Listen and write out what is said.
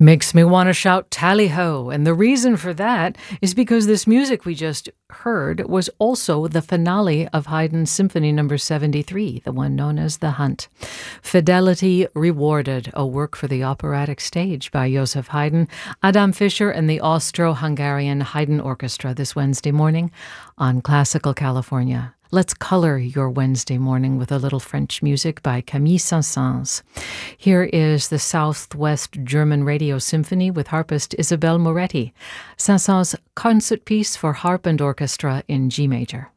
Makes me want to shout tally ho. And the reason for that is because this music we just heard was also the finale of Haydn's Symphony No. 73, the one known as The Hunt. Fidelity Rewarded, a work for the operatic stage by Joseph Haydn, Adam Fischer, and the Austro-Hungarian Haydn Orchestra this Wednesday morning on Classical California. Let's color your Wednesday morning with a little French music by Camille Saint-Saëns. Here is the Southwest German Radio Symphony with harpist Isabelle Moretti, Saint-Saëns' concert piece for harp and orchestra in G major.